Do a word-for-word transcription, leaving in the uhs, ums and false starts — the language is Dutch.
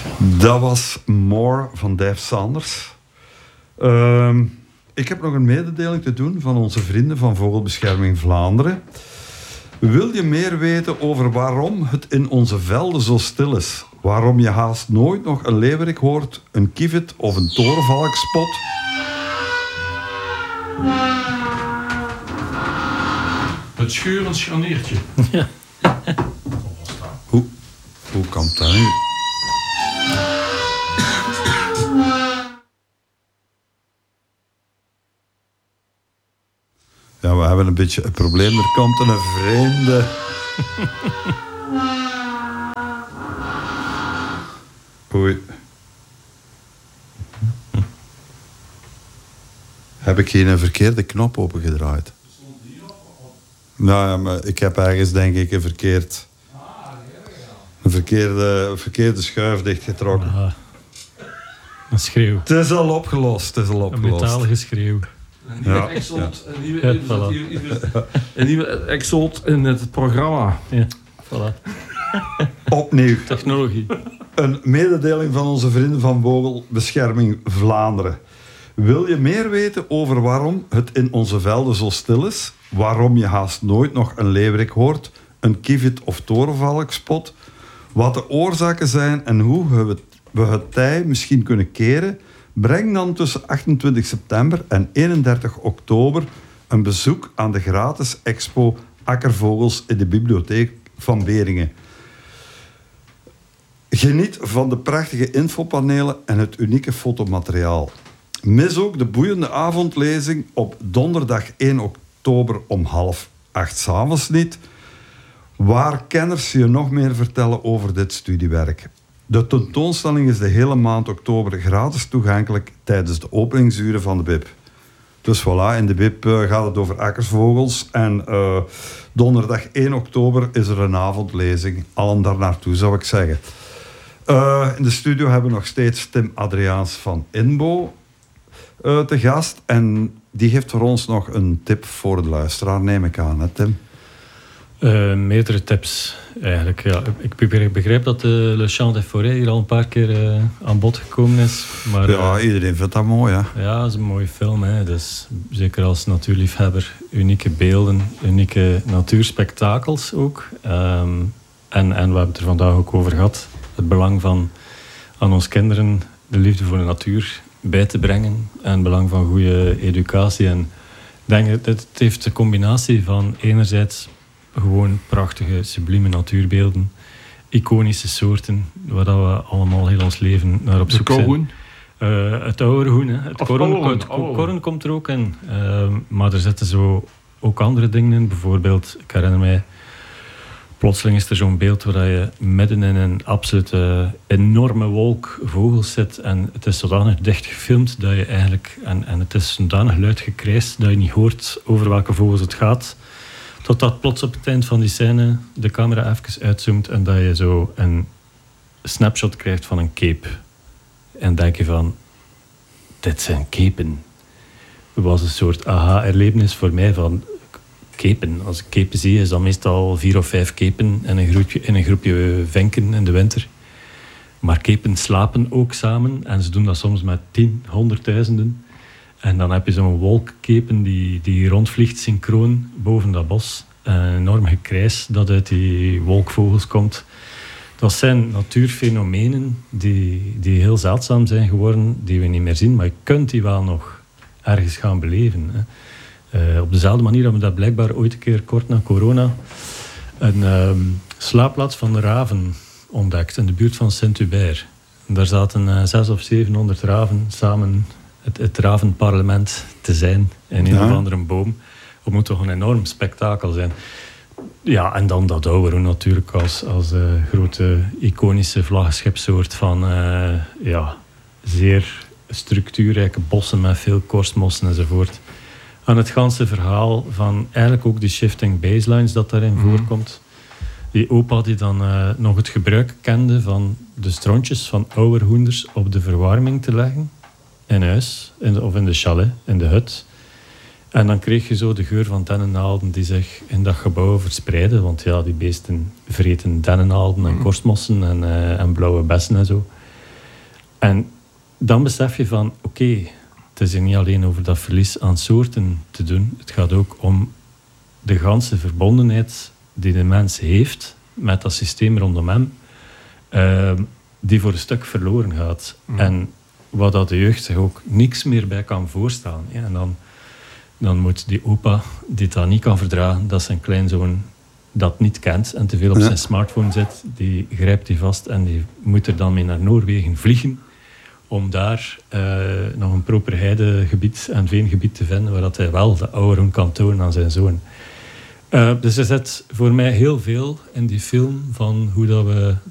Dat was More van Dave Sanders. Uh, ik heb nog een mededeling te doen van onze vrienden van Vogelbescherming Vlaanderen. Wil je meer weten over waarom het in onze velden zo stil is? Waarom je haast nooit nog een leeuwerik hoort, een kievit of een torenvalk spot? Het scheurend scharniertje. Ja. Hoe, hoe kan dat nu? Ja, we hebben een beetje een probleem. Er komt een vreemde... Oei. Heb ik hier een verkeerde knop opengedraaid? Nou ja, maar ik heb ergens denk ik een verkeerd... Een verkeerde, een verkeerde schuif dichtgetrokken. Ah, een schreeuw. Het is al opgelost, het is al opgelost. Een metalige schreeuw. Een nieuwe Ja, Exalt, ja. een nieuwe, Ja, er zat voilà. hier- hier- een nieuwe Exalt in het programma. Ja, voilà. Opnieuw. Technologie. Een mededeling van onze vrienden van Vogelbescherming Vlaanderen. Wil je meer weten over waarom het in onze velden zo stil is? Waarom je haast nooit nog een leeuwerik hoort, een kievit of torenvalk spot? Wat de oorzaken zijn en hoe we het, we het tij misschien kunnen keren? Breng dan tussen achtentwintig september en eenendertig oktober een bezoek aan de gratis expo Akkervogels in de bibliotheek van Beringen. Geniet van de prachtige infopanelen en het unieke fotomateriaal. Mis ook de boeiende avondlezing op donderdag één oktober om half acht 's avonds niet, waar kenners je nog meer vertellen over dit studiewerk. De tentoonstelling is de hele maand oktober gratis toegankelijk tijdens de openingsuren van de B I B. Dus voilà, in de B I B uh, gaat het over akkersvogels. En uh, donderdag één oktober is er een avondlezing. Allen daar naartoe, zou ik zeggen. Uh, in de studio hebben we nog steeds Tim Adriaans van Inbo uh, te gast. En die heeft voor ons nog een tip voor de luisteraar, neem ik aan, hè Tim? Uh, meerdere tips, eigenlijk. Ja. Ik begrijp, begrijp dat de Le Chant des Forêts hier al een paar keer uh, aan bod gekomen is. Maar, ja, uh, iedereen vindt dat mooi, hè? Ja, dat is een mooie film. Hè. Dus, zeker als natuurliefhebber. Unieke beelden, unieke natuurspektakels ook. Um, en, en we hebben het er vandaag ook over gehad. Het belang van aan ons kinderen de liefde voor de natuur bij te brengen. En het belang van goede educatie. En ik denk dat het heeft de combinatie van enerzijds gewoon prachtige, sublieme natuurbeelden. Iconische soorten, waar we allemaal heel ons leven naar op zoek zijn. Kohoen. Uh, het ouwerhoen, hè. Het Of korn, ouwerhoen, het ouwerhoen. korn komt er ook in. Uh, maar er zitten zo ook andere dingen in. Bijvoorbeeld, ik herinner mij, plotseling is er zo'n beeld waar je midden in een absolute enorme wolk vogels zit. En het is zodanig dicht gefilmd dat je eigenlijk... En, en het is zodanig luid gekrijst dat je niet hoort over welke vogels het gaat. Totdat plots op het eind van die scène de camera even uitzoomt en dat je zo een snapshot krijgt van een cape. En denk je van, dit zijn kepen. Het was een soort aha-erlevenis voor mij van kepen. Als ik kepen zie, is dat meestal vier of vijf kepen in een groepje, in een groepje vinken in de winter. Maar kepen slapen ook samen en ze doen dat soms met tien, honderdduizenden. En dan heb je zo'n wolkkepen die, die rondvliegt synchroon boven dat bos. Een enorm gekrijs dat uit die wolkvogels komt. Dat zijn natuurfenomenen die, die heel zeldzaam zijn geworden, die we niet meer zien. Maar je kunt die wel nog ergens gaan beleven. Hè. Uh, op dezelfde manier hebben we dat blijkbaar ooit een keer kort na corona een um, slaapplaats van de raven ontdekt in de buurt van Sint-Hubert. Daar zaten uh, zes of zevenhonderd raven samen... Het, het ravenparlement te zijn in een Ja. of andere boom. Het moet toch een enorm spektakel zijn. Ja, en dan dat ouwerhoen natuurlijk als, als uh, grote iconische vlaggenschipsoort van uh, ja, zeer structuurrijke bossen met veel korstmossen enzovoort. En het ganse verhaal van eigenlijk ook die shifting baselines dat daarin mm. voorkomt. Die opa die dan uh, nog het gebruik kende van de strontjes van ouwerhoenders op de verwarming te leggen. In huis, in de, of in de chalet, in de hut. En dan kreeg je zo de geur van dennennaalden die zich in dat gebouw verspreiden. Want ja, die beesten vreten dennennaalden en korstmossen en, uh, en blauwe bessen en zo. En dan besef je van, oké, okay, het is er niet alleen over dat verlies aan soorten te doen. Het gaat ook om de ganse verbondenheid die de mens heeft met dat systeem rondom hem, uh, die voor een stuk verloren gaat. Mm. En waar dat de jeugd zich ook niks meer bij kan voorstellen. Ja, en dan, dan moet die opa, die dat niet kan verdragen, dat zijn kleinzoon dat niet kent en te veel op ja. zijn smartphone zit, die grijpt die vast en die moet er dan mee naar Noorwegen vliegen om daar uh, nog een proper heidegebied en veengebied te vinden waar dat hij wel de oude kan tonen aan zijn zoon. Uh, dus er zit voor mij heel veel in die film van hoe dat we